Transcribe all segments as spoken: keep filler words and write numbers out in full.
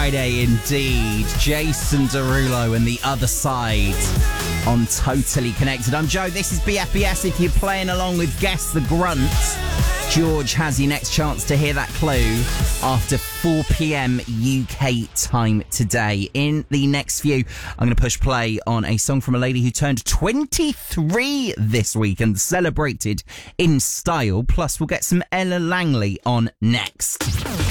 Friday indeed. Jason Derulo and The Other Side on Totally Connected. I'm Joe, this is B F B S. If you're playing along with Guess the Grunt, George has your next chance to hear that clue after four p.m. U K time today. In the next few, I'm going to push play on a song from a lady who turned twenty-three this week and celebrated in style. Plus, we'll get some Ella Langley on next.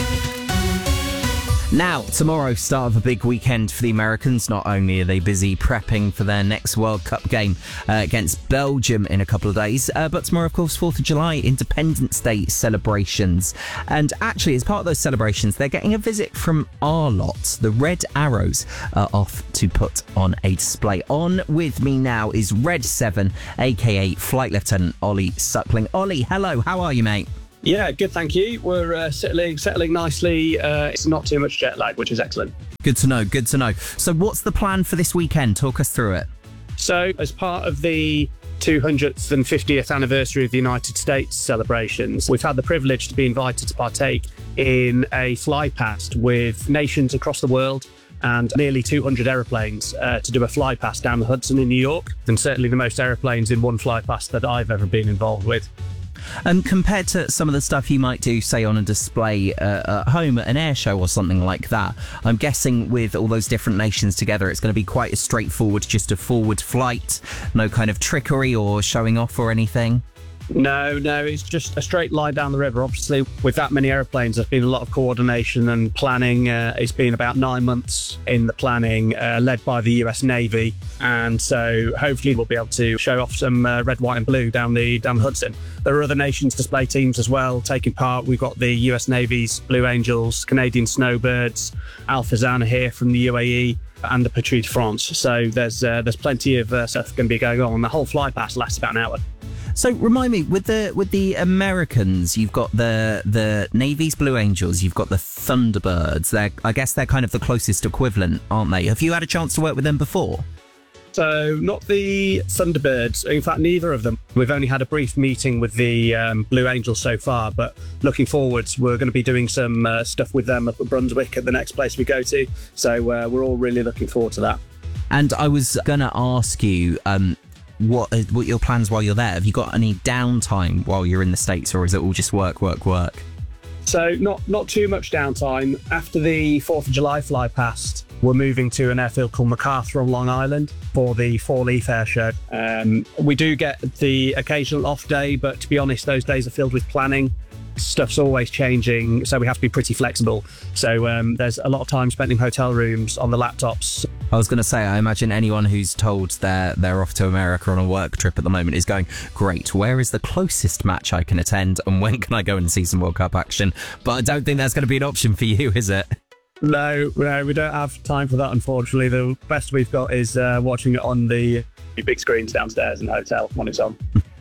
Now, tomorrow, start of a big weekend for the Americans. Not only are they busy prepping for their next World Cup game uh, against Belgium in a couple of days, uh, but tomorrow, of course, fourth of July, Independence Day celebrations. And actually, as part of those celebrations, they're getting a visit from our lot. The Red Arrows are off to put on a display. On with me now is Red seven, a k a. Flight Lieutenant Ollie Suckling. Ollie, hello, how are you, mate? Yeah, good, thank you. We're uh, settling settling nicely. Uh, it's not too much jet lag, which is excellent. Good to know, good to know. So what's the plan for this weekend? Talk us through it. So, as part of the two hundredth and fiftieth anniversary of the United States celebrations, we've had the privilege to be invited to partake in a fly past with nations across the world and nearly two hundred aeroplanes uh, to do a fly past down the Hudson in New York, and certainly the most aeroplanes in one fly past that I've ever been involved with. Um, compared to some of the stuff you might do, say, on a display uh, at home at an air show or something like that, I'm guessing with all those different nations together, it's going to be quite a straightforward, just a forward flight, no kind of trickery or showing off or anything. No, no, it's just a straight line down the river. Obviously, with that many aeroplanes, there's been a lot of coordination and planning. Uh, it's been about nine months in the planning, uh, led by the U S Navy. And so hopefully we'll be able to show off some uh, red, white and blue down the down the Hudson. There are other nations' display teams as well taking part. We've got the U S Navy's Blue Angels, Canadian Snowbirds, Al Fazana here from the U A E, and the Patrie de France. So there's uh, there's plenty of uh, stuff going to be going on. The whole fly past lasts about an hour. So remind me, with the with the Americans, you've got the the Navy's Blue Angels, you've got the Thunderbirds. They're, I guess they're kind of the closest equivalent, aren't they? Have you had a chance to work with them before? So not the Thunderbirds. In fact, neither of them. We've only had a brief meeting with the um, Blue Angels so far, but looking forwards, we're going to be doing some uh, stuff with them up at Brunswick at the next place we go to. So uh, we're all really looking forward to that. And I was going to ask you, um, what what your plans while you're there? Have you got any downtime while you're in the States, or is it all just work, work, work? So not not too much downtime. After the fourth of July fly past, we're moving to an airfield called MacArthur on Long Island for the Four Leaf Air Show. Um, we do get the occasional off day, but to be honest, those days are filled with planning. Stuff's always changing, so we have to be pretty flexible. So um, there's a lot of time spent in hotel rooms on the laptops. I was going to say, I imagine anyone who's told they're, they're off to America on a work trip at the moment is going, great, where is the closest match I can attend and when can I go and see some World Cup action? But I don't think that's going to be an option for you, is it? No, no, we don't have time for that, unfortunately. The best we've got is uh, watching it on the big screens downstairs in the hotel when it's on.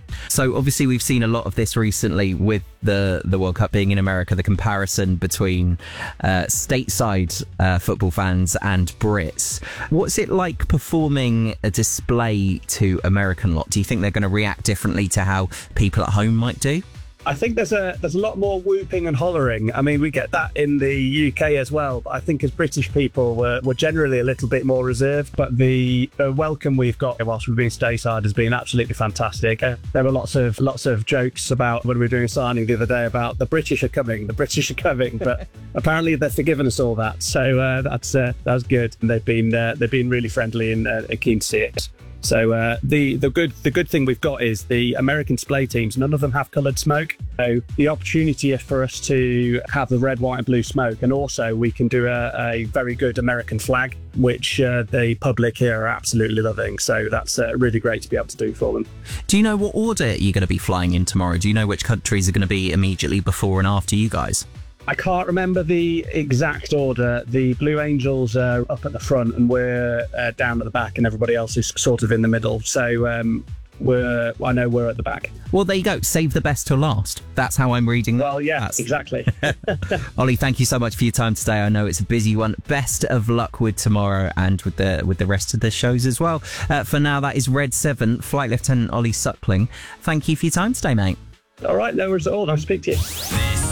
So obviously we've seen a lot of this recently with the, the World Cup being in America, the comparison between uh, stateside uh, football fans and Brits. What's it like performing a display to American lot? Do you think they're going to react differently to how people at home might do? I think there's a there's a lot more whooping and hollering. I mean, we get that in the U K as well, but I think as British people, we're, we're generally a little bit more reserved. But the, the welcome we've got whilst we've been stateside has been absolutely fantastic. Uh, there were lots of lots of jokes about when we were doing a signing the other day about the British are coming, the British are coming, but apparently they've forgiven us all that. So uh, that's uh, that's good. And they've been uh, they've been really friendly and uh, keen to see it. So uh, the the good the good thing we've got is the American display teams. None of them have coloured smoke. So the opportunity for us to have the red, white, and blue smoke, and also we can do a, a very good American flag, which uh, the public here are absolutely loving. So that's uh, really great to be able to do for them. Do you know what order you're going to be flying in tomorrow? Do you know which countries are going to be immediately before and after you guys? I can't remember the exact order. The Blue Angels are up at the front and we're uh, down at the back, and everybody else is sort of in the middle. So um, we're, I know we're at the back. Well, there you go. Save the best till last. That's how I'm reading that. Well, yeah, That's... exactly. Ollie, thank you so much for your time today. I know it's a busy one. Best of luck with tomorrow and with the with the rest of the shows as well. Uh, for now, that is Red seven, Flight Lieutenant Ollie Suckling. Thank you for your time today, mate. All right, no worries at all. Nice to speak to you.